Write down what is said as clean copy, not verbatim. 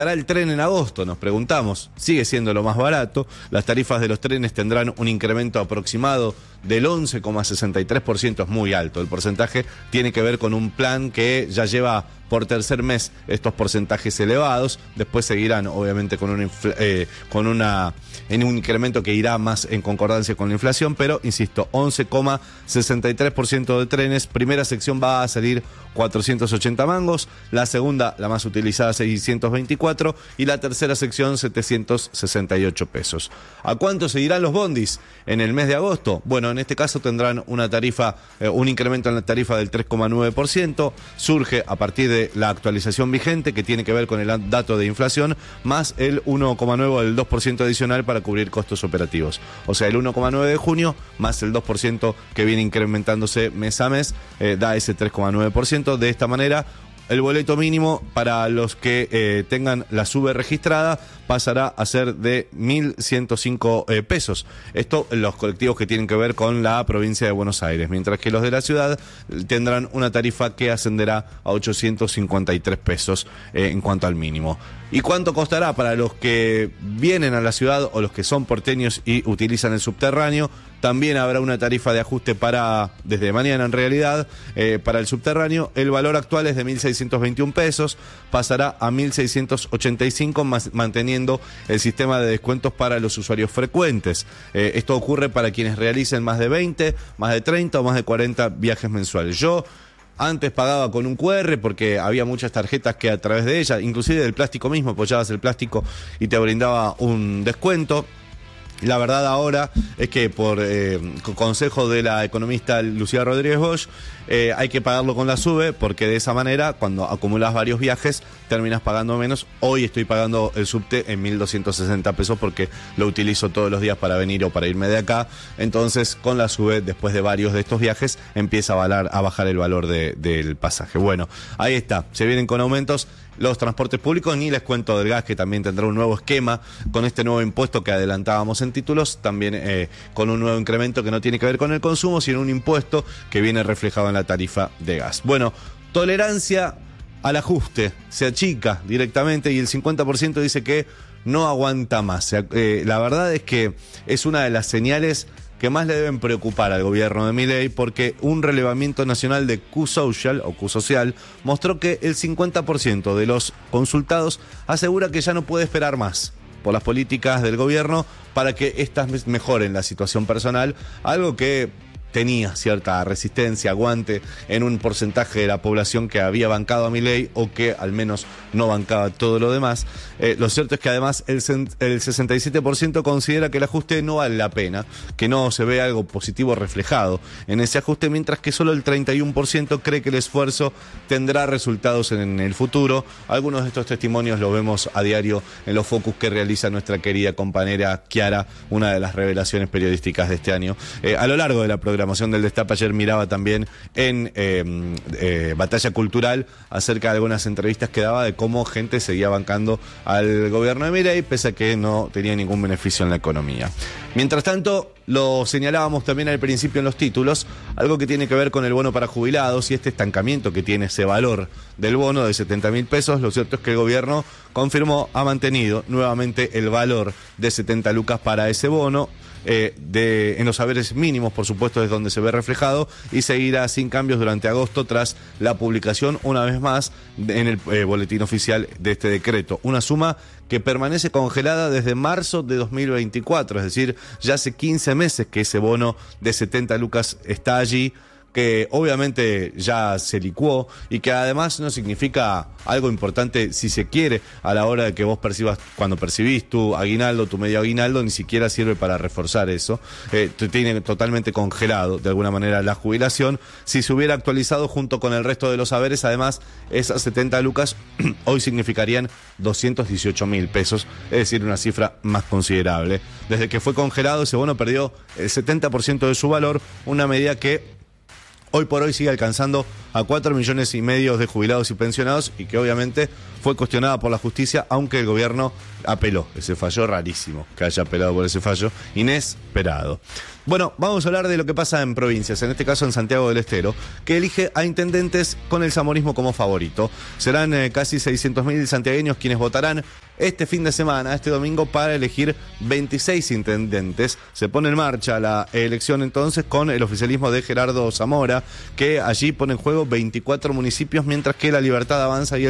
¿Hará el tren en agosto? Nos preguntamos. Sigue siendo lo más barato. Las tarifas de los trenes tendrán un incremento aproximado del 11,63%, es muy alto. El porcentaje tiene que ver con un plan que ya lleva por tercer mes estos porcentajes elevados. Después seguirán, obviamente, en un incremento que irá más en concordancia con la inflación, pero, insisto, 11,63% de trenes. Primera sección va a salir 480 mangos, la segunda, la más utilizada, 624, y la tercera sección, 768 pesos. ¿A cuánto seguirán los bondis en el mes de agosto? Bueno, en este caso tendrán una tarifa, un incremento en la tarifa del 3,9%, surge a partir de la actualización vigente que tiene que ver con el dato de inflación, más el 1,9 del 2% adicional para cubrir costos operativos. O sea, el 1,9 de junio más el 2% que viene incrementándose mes a mes, da ese 3,9%. De esta manera, el boleto mínimo para los que tengan la SUBE registrada pasará a ser de 1.105 pesos. Esto en los colectivos que tienen que ver con la provincia de Buenos Aires, mientras que los de la ciudad tendrán una tarifa que ascenderá a 853 pesos en cuanto al mínimo. ¿Y cuánto costará para los que vienen a la ciudad o los que son porteños y utilizan el subterráneo? También habrá una tarifa de ajuste desde mañana en realidad, para el subterráneo. El valor actual es de 1.621 pesos, pasará a 1.685, manteniendo el sistema de descuentos para los usuarios frecuentes. Esto ocurre para quienes realicen más de 20, más de 30 o más de 40 viajes mensuales. Yo antes pagaba con un QR porque había muchas tarjetas que a través de ella, inclusive del plástico mismo, apoyabas el plástico y te brindaba un descuento. La verdad ahora es que por consejo de la economista Lucía Rodríguez Bosch, hay que pagarlo con la SUBE, porque de esa manera, cuando acumulas varios viajes, terminas pagando menos. Hoy estoy pagando el subte en 1.260 pesos porque lo utilizo todos los días para venir o para irme de acá. Entonces, con la SUBE, después de varios de estos viajes, empieza a bajar el valor del pasaje. Bueno, ahí está. Se vienen con aumentos los transportes públicos, ni les cuento del gas, que también tendrá un nuevo esquema con este nuevo impuesto que adelantábamos en títulos, también con un nuevo incremento que no tiene que ver con el consumo, sino un impuesto que viene reflejado en la tarifa de gas. Bueno, tolerancia al ajuste, se achica directamente y el 50% dice que no aguanta más. La verdad es que es una de las señales que más le deben preocupar al gobierno de Milei, porque un relevamiento nacional de Q-Social o Q-Social mostró que el 50% de los consultados asegura que ya no puede esperar más por las políticas del gobierno para que éstas mejoren la situación personal, algo que tenía cierta resistencia, aguante en un porcentaje de la población que había bancado a Milei o que al menos no bancaba todo lo demás. Lo cierto es que además el 67% considera que el ajuste no vale la pena, que no se ve algo positivo reflejado en ese ajuste, mientras que solo el 31% cree que el esfuerzo tendrá resultados en el futuro. Algunos de estos testimonios los vemos a diario en los focus que realiza nuestra querida compañera Chiara, una de las revelaciones periodísticas de este año. A lo largo de la programación del Destape, ayer miraba también en Batalla Cultural acerca de algunas entrevistas que daba de cómo gente seguía bancando al gobierno de Milei pese a que no tenía ningún beneficio en la economía. Mientras tanto, lo señalábamos también al principio en los títulos, algo que tiene que ver con el bono para jubilados y este estancamiento que tiene ese valor del bono de 70.000 pesos. Lo cierto es que el gobierno ha mantenido nuevamente el valor de 70 lucas para ese bono. En los saberes mínimos, por supuesto, es donde se ve reflejado, y seguirá sin cambios durante agosto tras la publicación una vez más en el boletín oficial de este decreto. Una suma que permanece congelada desde marzo de 2024, es decir, ya hace 15 meses que ese bono de 70 lucas está allí, que obviamente ya se licuó y que además no significa algo importante si se quiere a la hora de que vos percibas, cuando percibís tu aguinaldo, tu medio aguinaldo, ni siquiera sirve para reforzar eso. Te tiene totalmente congelado de alguna manera la jubilación. Si se hubiera actualizado junto con el resto de los saberes, además esas 70 lucas hoy significarían 218.000 pesos, es decir, una cifra más considerable. Desde que fue congelado, ese bono perdió el 70% de su valor, una medida que hoy por hoy sigue alcanzando a 4,5 millones de jubilados y pensionados, y que obviamente fue cuestionada por la justicia, aunque el gobierno apeló. Ese fallo rarísimo, que haya apelado por ese fallo, inesperado. Bueno, vamos a hablar de lo que pasa en provincias, en este caso en Santiago del Estero, que elige a intendentes con el zamorismo como favorito. Serán casi 600.000 santiagueños quienes votarán este fin de semana, este domingo, para elegir 26 intendentes. Se pone en marcha la elección entonces con el oficialismo de Gerardo Zamora, que allí pone en juego 24 municipios, mientras que La Libertad Avanza y